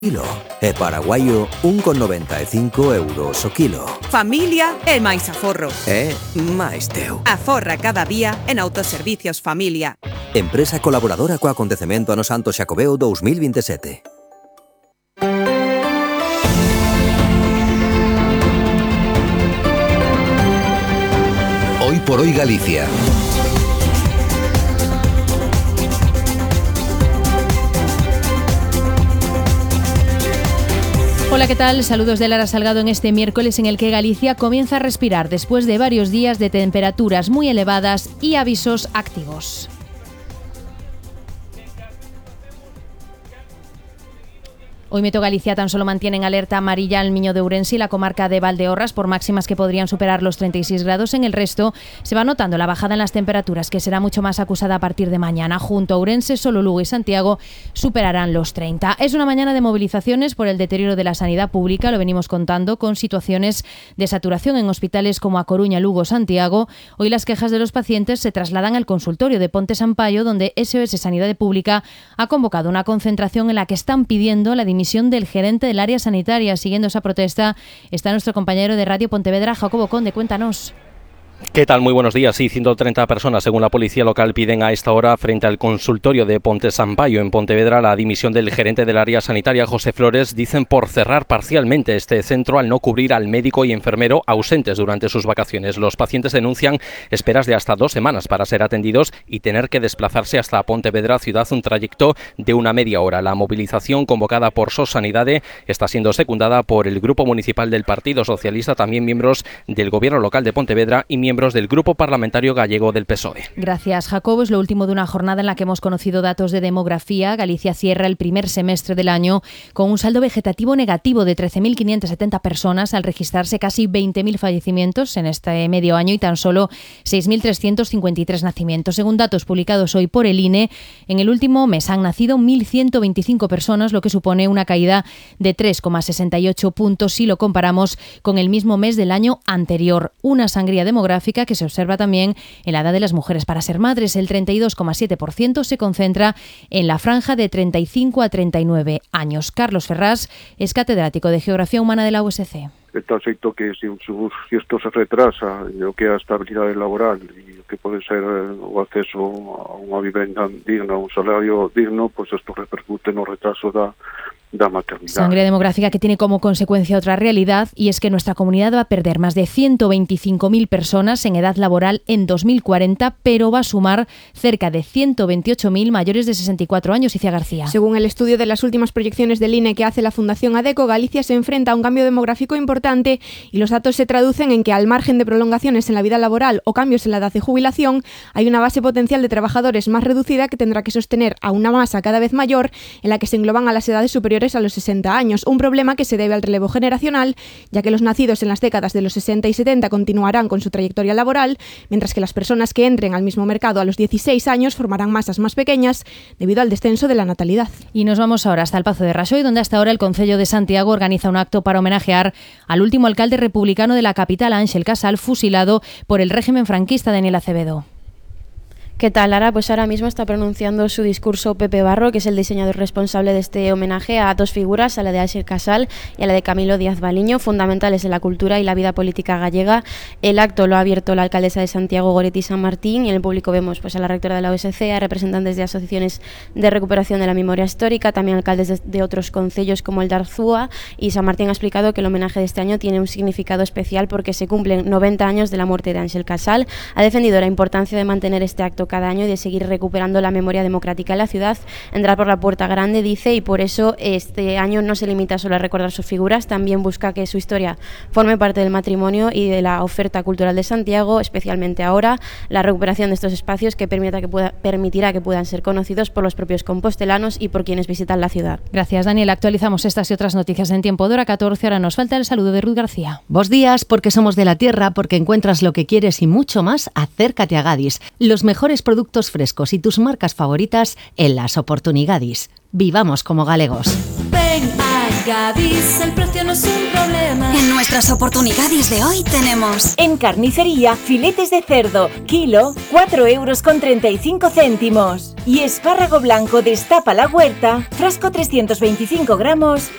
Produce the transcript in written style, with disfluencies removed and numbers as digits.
Kilo. E paraguaio 1,95 euros o kilo. Familia e máis aforro. máis teu. Aforra cada día en Autoservicios Familia. Empresa colaboradora co acontecemento Ano Santo Xacobeo 2027. Hoy por hoy Galicia. Hola, ¿qué tal? Saludos de Lara Salgado en este miércoles en el que Galicia comienza a respirar después de varios días de temperaturas muy elevadas y avisos activos. Hoy Meteo Galicia tan solo mantiene en alerta amarilla el Miño de Ourense y la comarca de Valdeorras por máximas que podrían superar los 36 grados. En el resto se va notando la bajada en las temperaturas, que será mucho más acusada a partir de mañana. Junto a Ourense, solo Lugo y Santiago superarán los 30. Es una mañana de movilizaciones por el deterioro de la sanidad pública, lo venimos contando, con situaciones de saturación en hospitales como A Coruña, Lugo, Santiago. Hoy las quejas de los pacientes se trasladan al consultorio de Ponte Sampaio, donde SOS Sanidad Pública ha convocado una concentración en la que están pidiendo la dimisión del gerente del área sanitaria. Siguiendo esa protesta está nuestro compañero de Radio Pontevedra, Jacobo Conde. Cuéntanos. ¿Qué tal? Muy buenos días. Sí, 130 personas, según la policía local, piden a esta hora frente al consultorio de Ponte Sampaio en Pontevedra la dimisión del gerente del área sanitaria, José Flores. Dicen por cerrar parcialmente este centro al no cubrir al médico y enfermero ausentes durante sus vacaciones. Los pacientes denuncian esperas de hasta 2 semanas para ser atendidos y tener que desplazarse hasta Pontevedra ciudad, un trayecto de una media hora. La movilización convocada por SOS Sanidade está siendo secundada por el Grupo Municipal del Partido Socialista, también miembros del Gobierno local de Pontevedra y miembros del Grupo Parlamentario Gallego del PSOE. Gracias, Jacobo. Es lo último de una jornada en la que hemos conocido datos de demografía. Galicia cierra el primer semestre del año con un saldo vegetativo negativo de 13.570 personas, al registrarse casi 20.000 fallecimientos en este medio año y tan solo 6.353 nacimientos. Según datos publicados hoy por el INE, en el último mes han nacido 1.125 personas, lo que supone una caída de 3,68 puntos si lo comparamos con el mismo mes del año anterior. Una sangría demográfica que se observa también en la edad de las mujeres para ser madres. El 32,7% se concentra en la franja de 35 a 39 años. Carlos Ferrás es catedrático de Geografía Humana de la USC. Está feito que se isto se retrasa, o que é a estabilidade laboral e o que pode ser o acceso a unha vivenda digna, un salario digno, pois isto repercute no retraso da maternidad. Sangre demográfica que tiene como consecuencia otra realidad, y es que nuestra comunidad va a perder más de 125.000 personas en edad laboral en 2040, pero va a sumar cerca de 128.000 mayores de 64 años. Iciar García. Según el estudio de las últimas proyecciones del INE que hace la Fundación ADECO, Galicia se enfrenta a un cambio demográfico importante y los datos se traducen en que, al margen de prolongaciones en la vida laboral o cambios en la edad de jubilación, hay una base potencial de trabajadores más reducida que tendrá que sostener a una masa cada vez mayor en la que se engloban a las edades superiores a los 60 años, un problema que se debe al relevo generacional, ya que los nacidos en las décadas de los 60 y 70 continuarán con su trayectoria laboral, mientras que las personas que entren al mismo mercado a los 16 años formarán masas más pequeñas debido al descenso de la natalidad. Y nos vamos ahora hasta el Pazo de Raxoi, donde hasta ahora el Concello de Santiago organiza un acto para homenajear al último alcalde republicano de la capital, Ángel Casal, fusilado por el régimen franquista, Daniel Acevedo. ¿Qué tal, Lara? Pues ahora mismo está pronunciando su discurso Pepe Barro, que es el diseñador responsable de este homenaje a dos figuras, a la de Ángel Casal y a la de Camilo Díaz Baliño, fundamentales en la cultura y la vida política gallega. El acto lo ha abierto la alcaldesa de Santiago, Goretti San Martín, y en el público vemos pues a la rectora de la OSC, a representantes de asociaciones de recuperación de la memoria histórica, también alcaldes de otros concellos como el de Arzúa, y San Martín ha explicado que el homenaje de este año tiene un significado especial porque se cumplen 90 años de la muerte de Ángel Casal. Ha defendido la importancia de mantener este acto cada año y de seguir recuperando la memoria democrática en la ciudad. Entrar por la puerta grande, dice, y por eso este año no se limita solo a recordar sus figuras, también busca que su historia forme parte del matrimonio y de la oferta cultural de Santiago, especialmente ahora la recuperación de estos espacios que permitirá que puedan ser conocidos por los propios compostelanos y por quienes visitan la ciudad. Gracias, Daniel. Actualizamos estas y otras noticias en tiempo de hora 14. Ahora nos falta el saludo de Ruth García. Bos días, porque somos de la tierra, porque encuentras lo que quieres y mucho más. Acércate a Gadis. Los mejores productos frescos y tus marcas favoritas en las oportunidades. Vivamos como galegos. Ven a Gadis veces el precio no es un problema. En nuestras oportunidades de hoy tenemos... En carnicería, filetes de cerdo, kilo, 4,35 €. Y espárrago blanco destapa la huerta, frasco 325 gramos,